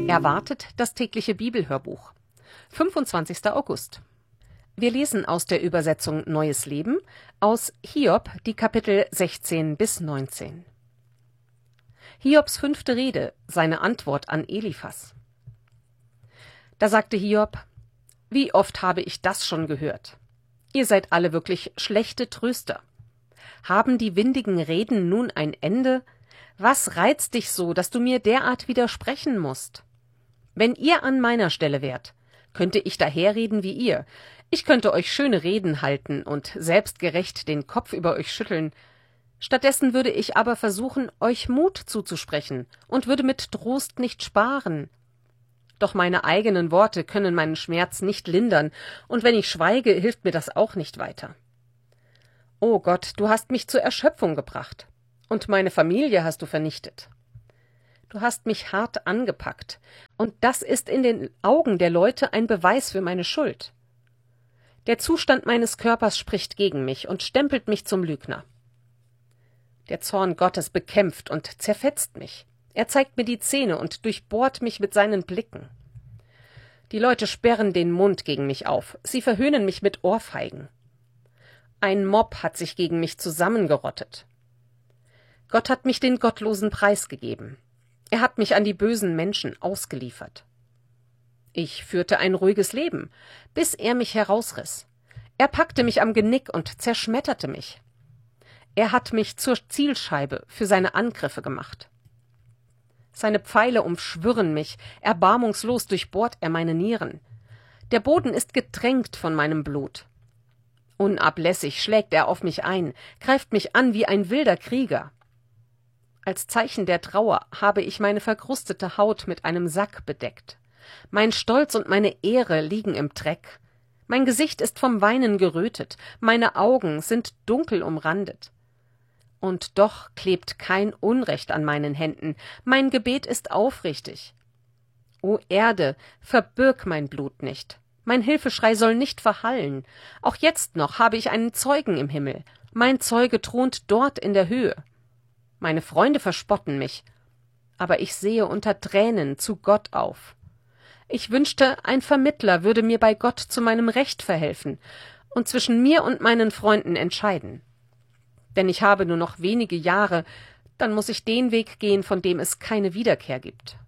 Erwartet das tägliche Bibelhörbuch. 25. August. Wir lesen aus der Übersetzung Neues Leben aus Hiob, die Kapitel 16 bis 19. Hiobs 5. Rede, seine Antwort an Eliphas. Da sagte Hiob: Wie oft habe ich das schon gehört? Ihr seid alle wirklich schlechte Tröster. Haben die windigen Reden nun ein Ende? Was reizt dich so, dass du mir derart widersprechen musst? Wenn ihr an meiner Stelle wärt, könnte ich daherreden wie ihr. Ich könnte euch schöne Reden halten und selbstgerecht den Kopf über euch schütteln. Stattdessen würde ich aber versuchen, euch Mut zuzusprechen und würde mit Trost nicht sparen. Doch meine eigenen Worte können meinen Schmerz nicht lindern, und wenn ich schweige, hilft mir das auch nicht weiter. O Gott, du hast mich zur Erschöpfung gebracht, und meine Familie hast du vernichtet. Du hast mich hart angepackt, und das ist in den Augen der Leute ein Beweis für meine Schuld. Der Zustand meines Körpers spricht gegen mich und stempelt mich zum Lügner. Der Zorn Gottes bekämpft und zerfetzt mich. Er zeigt mir die Zähne und durchbohrt mich mit seinen Blicken. Die Leute sperren den Mund gegen mich auf, sie verhöhnen mich mit Ohrfeigen. Ein Mob hat sich gegen mich zusammengerottet. Gott hat mich den Gottlosen preisgegeben. Er hat mich an die bösen Menschen ausgeliefert. Ich führte ein ruhiges Leben, bis er mich herausriss. Er packte mich am Genick und zerschmetterte mich. Er hat mich zur Zielscheibe für seine Angriffe gemacht. Seine Pfeile umschwirren mich, erbarmungslos durchbohrt er meine Nieren. Der Boden ist getränkt von meinem Blut. Unablässig schlägt er auf mich ein, greift mich an wie ein wilder Krieger. Als Zeichen der Trauer habe ich meine verkrustete Haut mit einem Sack bedeckt. Mein Stolz und meine Ehre liegen im Dreck. Mein Gesicht ist vom Weinen gerötet, meine Augen sind dunkel umrandet. Und doch klebt kein Unrecht an meinen Händen, mein Gebet ist aufrichtig. O Erde, verbirg mein Blut nicht, mein Hilfeschrei soll nicht verhallen. Auch jetzt noch habe ich einen Zeugen im Himmel, mein Zeuge thront dort in der Höhe. Meine Freunde verspotten mich, aber ich sehe unter Tränen zu Gott auf. Ich wünschte, ein Vermittler würde mir bei Gott zu meinem Recht verhelfen und zwischen mir und meinen Freunden entscheiden. Denn ich habe nur noch wenige Jahre, dann muss ich den Weg gehen, von dem es keine Wiederkehr gibt.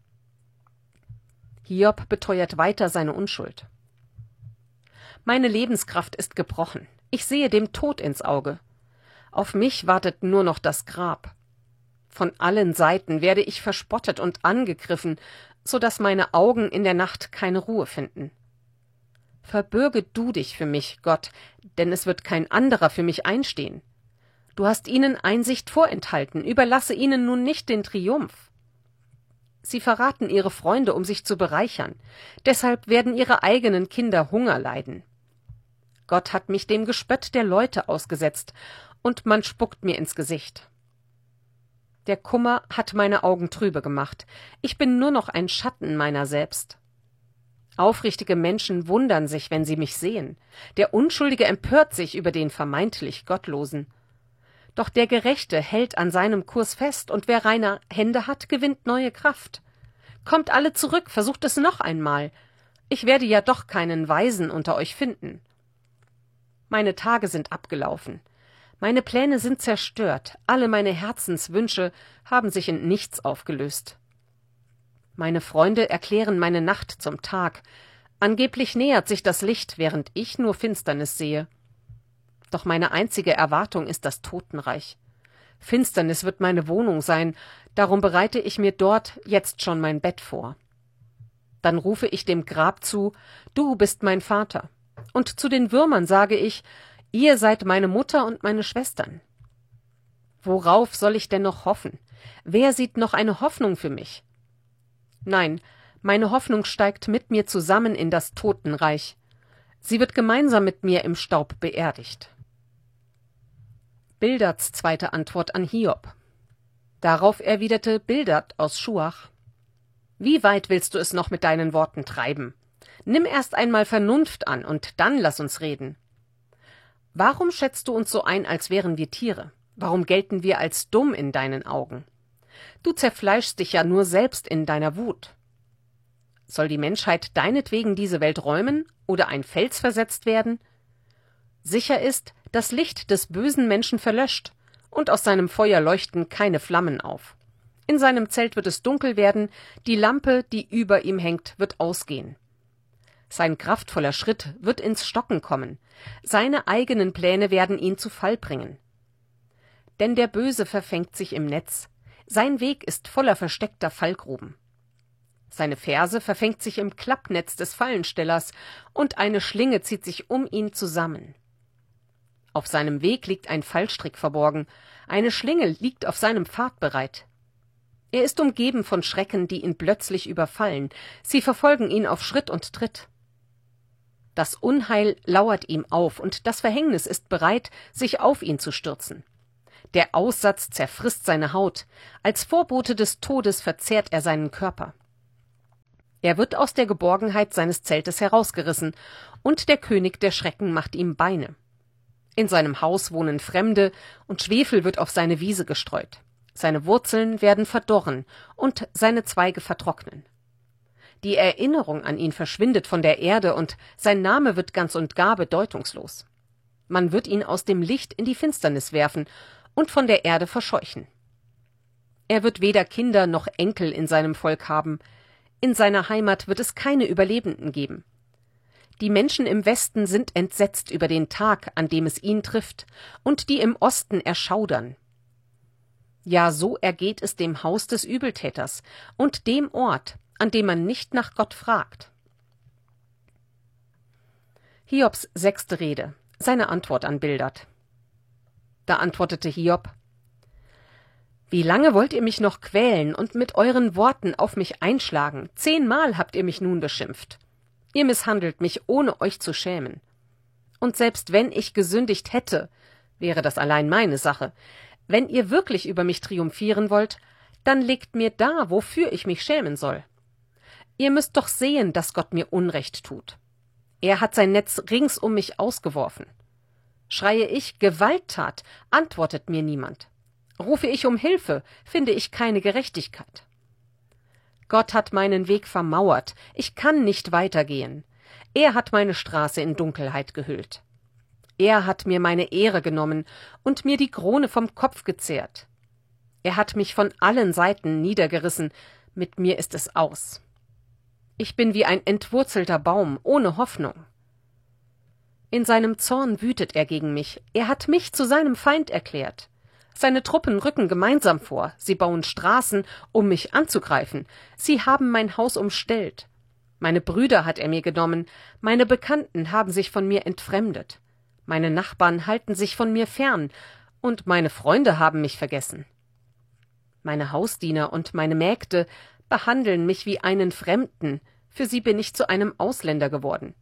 Hiob beteuert weiter seine Unschuld. Meine Lebenskraft ist gebrochen. Ich sehe dem Tod ins Auge. Auf mich wartet nur noch das Grab. Von allen Seiten werde ich verspottet und angegriffen, so dass meine Augen in der Nacht keine Ruhe finden. Verbürge du dich für mich, Gott, denn es wird kein anderer für mich einstehen. Du hast ihnen Einsicht vorenthalten, überlasse ihnen nun nicht den Triumph. Sie verraten ihre Freunde, um sich zu bereichern, deshalb werden ihre eigenen Kinder Hunger leiden. Gott hat mich dem Gespött der Leute ausgesetzt, und man spuckt mir ins Gesicht. Der Kummer hat meine Augen trübe gemacht. Ich bin nur noch ein Schatten meiner selbst. Aufrichtige Menschen wundern sich, wenn sie mich sehen. Der Unschuldige empört sich über den vermeintlich Gottlosen. Doch der Gerechte hält an seinem Kurs fest, und wer reine Hände hat, gewinnt neue Kraft. Kommt alle zurück, versucht es noch einmal. Ich werde ja doch keinen Weisen unter euch finden. Meine Tage sind abgelaufen. Meine Pläne sind zerstört, alle meine Herzenswünsche haben sich in nichts aufgelöst. Meine Freunde erklären meine Nacht zum Tag. Angeblich nähert sich das Licht, während ich nur Finsternis sehe. Doch meine einzige Erwartung ist das Totenreich. Finsternis wird meine Wohnung sein, darum bereite ich mir dort jetzt schon mein Bett vor. Dann rufe ich dem Grab zu: Du bist mein Vater. Und zu den Würmern sage ich: Ihr seid meine Mutter und meine Schwestern. Worauf soll ich denn noch hoffen? Wer sieht noch eine Hoffnung für mich? Nein, meine Hoffnung steigt mit mir zusammen in das Totenreich. Sie wird gemeinsam mit mir im Staub beerdigt. Bildads zweite Antwort an Hiob. Darauf erwiderte Bildad aus Schuach: Wie weit willst du es noch mit deinen Worten treiben? Nimm erst einmal Vernunft an, und dann lass uns reden. Warum schätzt du uns so ein, als wären wir Tiere? Warum gelten wir als dumm in deinen Augen? Du zerfleischst dich ja nur selbst in deiner Wut. Soll die Menschheit deinetwegen diese Welt räumen oder ein Fels versetzt werden? Sicher ist, das Licht des bösen Menschen verlöscht, und aus seinem Feuer leuchten keine Flammen auf. In seinem Zelt wird es dunkel werden, die Lampe, die über ihm hängt, wird ausgehen. Sein kraftvoller Schritt wird ins Stocken kommen, seine eigenen Pläne werden ihn zu Fall bringen. Denn der Böse verfängt sich im Netz, sein Weg ist voller versteckter Fallgruben. Seine Ferse verfängt sich im Klappnetz des Fallenstellers, und eine Schlinge zieht sich um ihn zusammen. Auf seinem Weg liegt ein Fallstrick verborgen, eine Schlinge liegt auf seinem Pfad bereit. Er ist umgeben von Schrecken, die ihn plötzlich überfallen, sie verfolgen ihn auf Schritt und Tritt. Das Unheil lauert ihm auf, und das Verhängnis ist bereit, sich auf ihn zu stürzen. Der Aussatz zerfrisst seine Haut, als Vorbote des Todes verzehrt er seinen Körper. Er wird aus der Geborgenheit seines Zeltes herausgerissen, und der König der Schrecken macht ihm Beine. In seinem Haus wohnen Fremde, und Schwefel wird auf seine Wiese gestreut. Seine Wurzeln werden verdorren, und seine Zweige vertrocknen. Die Erinnerung an ihn verschwindet von der Erde, und sein Name wird ganz und gar bedeutungslos. Man wird ihn aus dem Licht in die Finsternis werfen und von der Erde verscheuchen. Er wird weder Kinder noch Enkel in seinem Volk haben. In seiner Heimat wird es keine Überlebenden geben. Die Menschen im Westen sind entsetzt über den Tag, an dem es ihn trifft, und die im Osten erschaudern. Ja, so ergeht es dem Haus des Übeltäters und dem Ort, an dem man nicht nach Gott fragt. Hiobs 6. Rede, seine Antwort an Bildad. Da antwortete Hiob: Wie lange wollt ihr mich noch quälen und mit euren Worten auf mich einschlagen? 10-mal habt ihr mich nun beschimpft. Ihr misshandelt mich, ohne euch zu schämen. Und selbst wenn ich gesündigt hätte, wäre das allein meine Sache. Wenn ihr wirklich über mich triumphieren wollt, dann legt mir dar, wofür ich mich schämen soll. Ihr müsst doch sehen, dass Gott mir Unrecht tut. Er hat sein Netz rings um mich ausgeworfen. Schreie ich Gewalttat, antwortet mir niemand. Rufe ich um Hilfe, finde ich keine Gerechtigkeit. Gott hat meinen Weg vermauert, ich kann nicht weitergehen. Er hat meine Straße in Dunkelheit gehüllt. Er hat mir meine Ehre genommen und mir die Krone vom Kopf gezehrt. Er hat mich von allen Seiten niedergerissen, mit mir ist es aus. Ich bin wie ein entwurzelter Baum, ohne Hoffnung. In seinem Zorn wütet er gegen mich, er hat mich zu seinem Feind erklärt. Seine Truppen rücken gemeinsam vor, sie bauen Straßen, um mich anzugreifen. Sie haben mein Haus umstellt. Meine Brüder hat er mir genommen, meine Bekannten haben sich von mir entfremdet. Meine Nachbarn halten sich von mir fern, und meine Freunde haben mich vergessen. Meine Hausdiener und meine Mägde behandeln mich wie einen Fremden, für sie bin ich zu einem Ausländer geworden.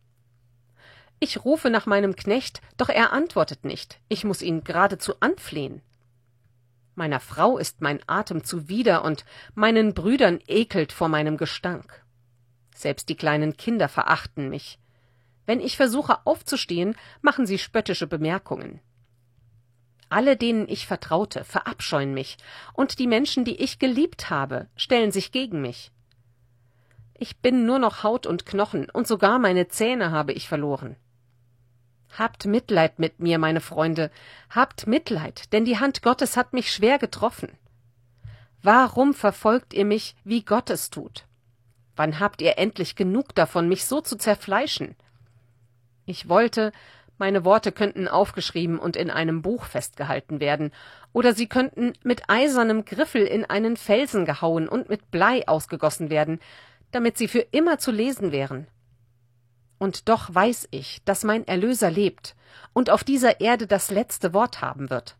Ich rufe nach meinem Knecht, doch er antwortet nicht, ich muss ihn geradezu anflehen. Meiner Frau ist mein Atem zuwider, und meinen Brüdern ekelt vor meinem Gestank. Selbst die kleinen Kinder verachten mich. Wenn ich versuche aufzustehen, machen sie spöttische Bemerkungen. Alle, denen ich vertraute, verabscheuen mich, und die Menschen, die ich geliebt habe, stellen sich gegen mich. Ich bin nur noch Haut und Knochen, und sogar meine Zähne habe ich verloren. Habt Mitleid mit mir, meine Freunde, habt Mitleid, denn die Hand Gottes hat mich schwer getroffen. Warum verfolgt ihr mich, wie Gott es tut? Wann habt ihr endlich genug davon, mich so zu zerfleischen? Ich wollte, meine Worte könnten aufgeschrieben und in einem Buch festgehalten werden, oder sie könnten mit eisernem Griffel in einen Felsen gehauen und mit Blei ausgegossen werden, damit sie für immer zu lesen wären. Und doch weiß ich, dass mein Erlöser lebt und auf dieser Erde das letzte Wort haben wird.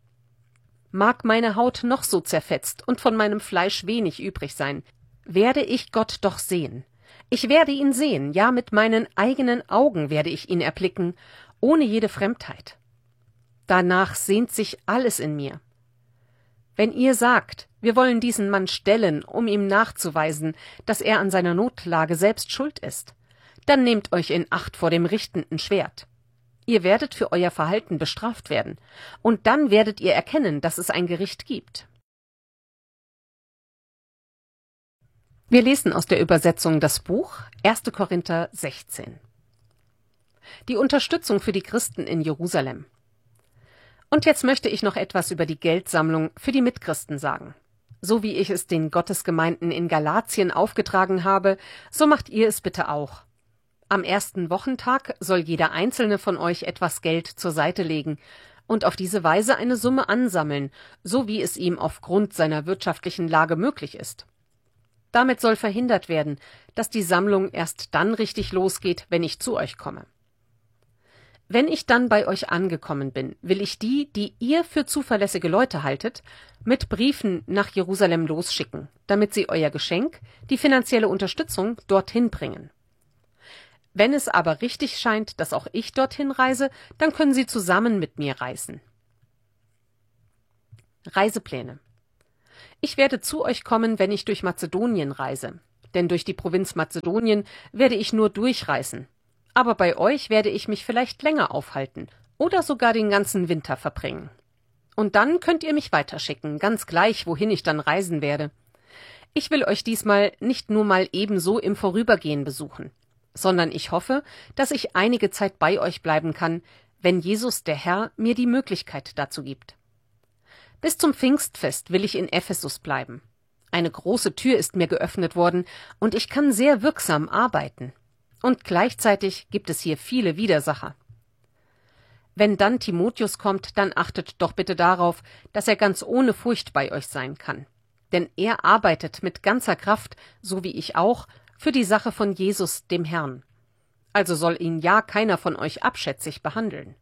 Mag meine Haut noch so zerfetzt und von meinem Fleisch wenig übrig sein, werde ich Gott doch sehen. Ich werde ihn sehen, ja, mit meinen eigenen Augen werde ich ihn erblicken, ohne jede Fremdheit. Danach sehnt sich alles in mir. Wenn ihr sagt, wir wollen diesen Mann stellen, um ihm nachzuweisen, dass er an seiner Notlage selbst schuld ist, dann nehmt euch in Acht vor dem richtenden Schwert. Ihr werdet für euer Verhalten bestraft werden, und dann werdet ihr erkennen, dass es ein Gericht gibt. Wir lesen aus der Übersetzung das Buch 1. Korinther 16. Die Unterstützung für die Christen in Jerusalem. Und jetzt möchte ich noch etwas über die Geldsammlung für die Mitchristen sagen. So wie ich es den Gottesgemeinden in Galatien aufgetragen habe, so macht ihr es bitte auch. Am ersten Wochentag soll jeder einzelne von euch etwas Geld zur Seite legen und auf diese Weise eine Summe ansammeln, so wie es ihm aufgrund seiner wirtschaftlichen Lage möglich ist. Damit soll verhindert werden, dass die Sammlung erst dann richtig losgeht, wenn ich zu euch komme. Wenn ich dann bei euch angekommen bin, will ich die, die ihr für zuverlässige Leute haltet, mit Briefen nach Jerusalem losschicken, damit sie euer Geschenk, die finanzielle Unterstützung, dorthin bringen. Wenn es aber richtig scheint, dass auch ich dorthin reise, dann können sie zusammen mit mir reisen. Reisepläne. Ich werde zu euch kommen, wenn ich durch Mazedonien reise, denn durch die Provinz Mazedonien werde ich nur durchreisen. Aber bei euch werde ich mich vielleicht länger aufhalten oder sogar den ganzen Winter verbringen. Und dann könnt ihr mich weiterschicken, ganz gleich, wohin ich dann reisen werde. Ich will euch diesmal nicht nur mal ebenso im Vorübergehen besuchen, sondern ich hoffe, dass ich einige Zeit bei euch bleiben kann, wenn Jesus der Herr mir die Möglichkeit dazu gibt. Bis zum Pfingstfest will ich in Ephesus bleiben. Eine große Tür ist mir geöffnet worden und ich kann sehr wirksam arbeiten. Und gleichzeitig gibt es hier viele Widersacher. Wenn dann Timotheus kommt, dann achtet doch bitte darauf, dass er ganz ohne Furcht bei euch sein kann. Denn er arbeitet mit ganzer Kraft, so wie ich auch, für die Sache von Jesus, dem Herrn. Also soll ihn ja keiner von euch abschätzig behandeln.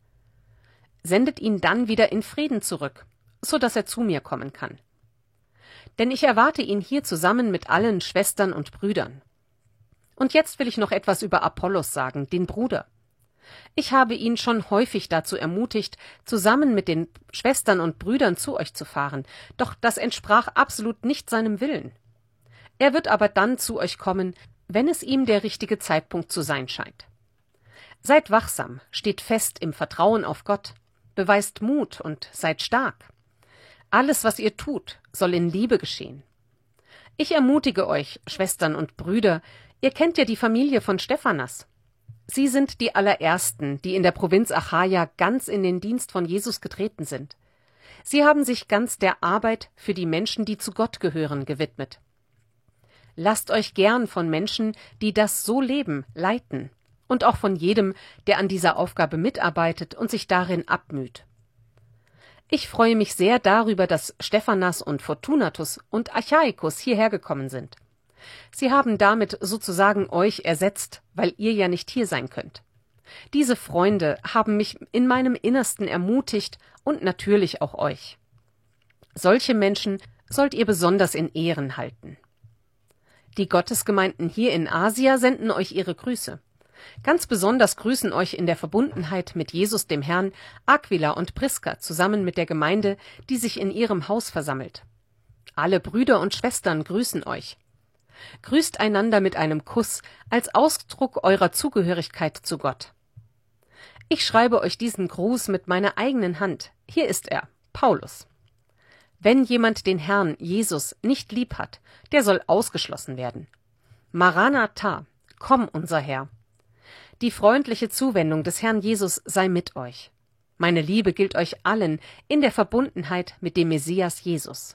Sendet ihn dann wieder in Frieden zurück, so dass er zu mir kommen kann. Denn ich erwarte ihn hier zusammen mit allen Schwestern und Brüdern. Und jetzt will ich noch etwas über Apollos sagen, den Bruder. Ich habe ihn schon häufig dazu ermutigt, zusammen mit den Schwestern und Brüdern zu euch zu fahren, doch das entsprach absolut nicht seinem Willen. Er wird aber dann zu euch kommen, wenn es ihm der richtige Zeitpunkt zu sein scheint. Seid wachsam, steht fest im Vertrauen auf Gott, beweist Mut und seid stark. Alles, was ihr tut, soll in Liebe geschehen. Ich ermutige euch, Schwestern und Brüder, ihr kennt ja die Familie von Stephanas. Sie sind die allerersten, die in der Provinz Achaia ganz in den Dienst von Jesus getreten sind. Sie haben sich ganz der Arbeit für die Menschen, die zu Gott gehören, gewidmet. Lasst euch gern von Menschen, die das so leben, leiten und auch von jedem, der an dieser Aufgabe mitarbeitet und sich darin abmüht. Ich freue mich sehr darüber, dass Stephanas und Fortunatus und Achaicus hierher gekommen sind. Sie haben damit sozusagen euch ersetzt, weil ihr ja nicht hier sein könnt. Diese Freunde haben mich in meinem Innersten ermutigt und natürlich auch euch. Solche Menschen sollt ihr besonders in Ehren halten. Die Gottesgemeinden hier in Asia senden euch ihre Grüße. Ganz besonders grüßen euch in der Verbundenheit mit Jesus dem Herrn Aquila und Priska zusammen mit der Gemeinde, die sich in ihrem Haus versammelt. Alle Brüder und Schwestern grüßen euch. Grüßt einander mit einem Kuss als Ausdruck eurer Zugehörigkeit zu Gott. Ich schreibe euch diesen Gruß mit meiner eigenen Hand. Hier ist er, Paulus. Wenn jemand den Herrn Jesus nicht lieb hat, der soll ausgeschlossen werden. Maranatha, komm, unser Herr. Die freundliche Zuwendung des Herrn Jesus sei mit euch. Meine Liebe gilt euch allen in der Verbundenheit mit dem Messias Jesus.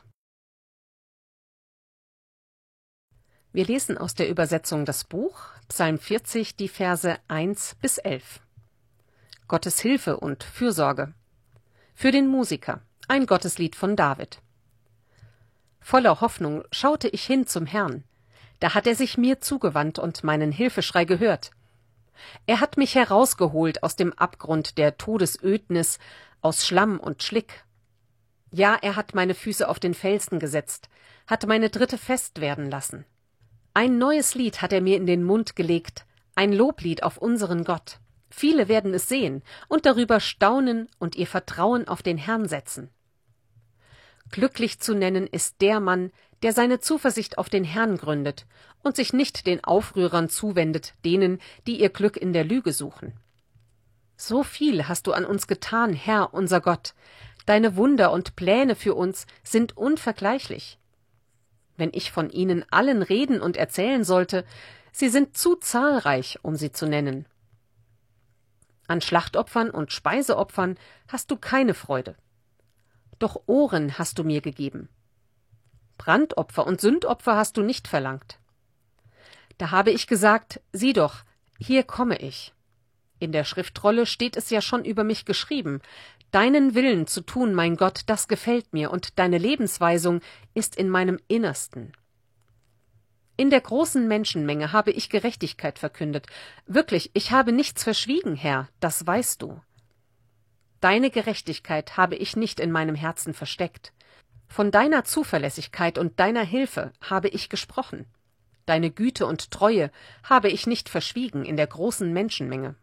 Wir lesen aus der Übersetzung das Buch, Psalm 40, die Verse 1 bis 11. Gottes Hilfe und Fürsorge. Für den Musiker, ein Gotteslied von David. Voller Hoffnung schaute ich hin zum Herrn. Da hat er sich mir zugewandt und meinen Hilfeschrei gehört. Er hat mich herausgeholt aus dem Abgrund der Todesödnis, aus Schlamm und Schlick. Ja, er hat meine Füße auf den Felsen gesetzt, hat meine Tritte fest werden lassen. Ein neues Lied hat er mir in den Mund gelegt, ein Loblied auf unseren Gott. Viele werden es sehen und darüber staunen und ihr Vertrauen auf den Herrn setzen. Glücklich zu nennen ist der Mann, der seine Zuversicht auf den Herrn gründet und sich nicht den Aufrührern zuwendet, denen, die ihr Glück in der Lüge suchen. So viel hast du an uns getan, Herr, unser Gott. Deine Wunder und Pläne für uns sind unvergleichlich. Wenn ich von ihnen allen reden und erzählen sollte, sie sind zu zahlreich, um sie zu nennen. An Schlachtopfern und Speiseopfern hast du keine Freude. Doch Ohren hast du mir gegeben. Brandopfer und Sündopfer hast du nicht verlangt. Da habe ich gesagt, sieh doch, hier komme ich. In der Schriftrolle steht es ja schon über mich geschrieben. Deinen Willen zu tun, mein Gott, das gefällt mir, und deine Lebensweisung ist in meinem Innersten. In der großen Menschenmenge habe ich Gerechtigkeit verkündet. Wirklich, ich habe nichts verschwiegen, Herr, das weißt du. Deine Gerechtigkeit habe ich nicht in meinem Herzen versteckt. Von deiner Zuverlässigkeit und deiner Hilfe habe ich gesprochen. Deine Güte und Treue habe ich nicht verschwiegen in der großen Menschenmenge.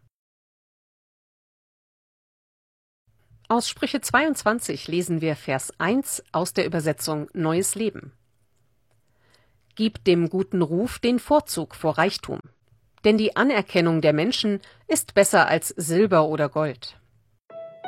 Aus Sprüche 22 lesen wir Vers 1 aus der Übersetzung Neues Leben. Gib dem guten Ruf den Vorzug vor Reichtum, denn die Anerkennung der Menschen ist besser als Silber oder Gold.